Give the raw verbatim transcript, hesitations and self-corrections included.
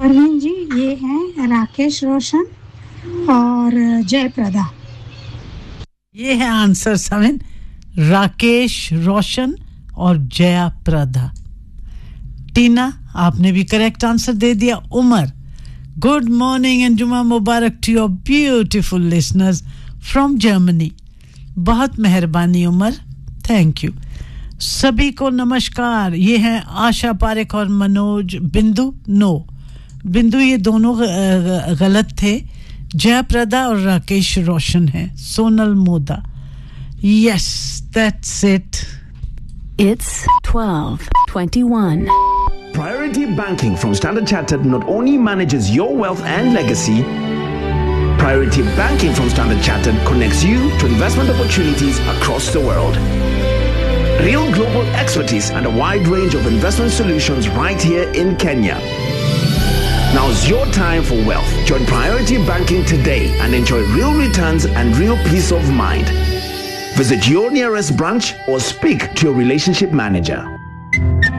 परवीन जी, ये हैं राकेश रोशन और जयप्रदा। ये है आंसर सेवन, राकेश रोशन और जया प्रदा। टीना, आपने भी करेक्ट आंसर दे दिया। उमर, गुड मॉर्निंग एंड जुमा मुबारक to your beautiful listeners from Germany. बहुत मेहरबानी उमर, थैंक यू। सभी को नमस्कार। ये हैं आशा पारेख और मनोज बिंदु। नो बिंदु, ये दोनों गलत थे। जयप्रदा और राकेश रोशन हैं। सोनल मोदा, yes, that's it. It's twelve twenty-one. Priority Banking from Standard Chartered not only manages your wealth and legacy, Priority Banking from Standard Chartered connects you to investment opportunities across the world. Real global expertise and a wide range of investment solutions right here in Kenya. Now's your time for wealth. Join Priority Banking today and enjoy real returns and real peace of mind. Visit your nearest branch or speak to your relationship manager.